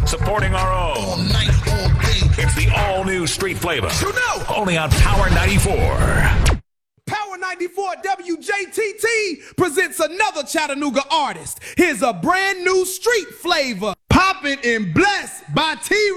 supporting our own. All night, all day. It's the all-new Street Flavor. You know. Only on Power 94. Power 94 WJTT presents another Chattanooga artist. Here's a brand new Street Flavor. Poppin' and blessed by T.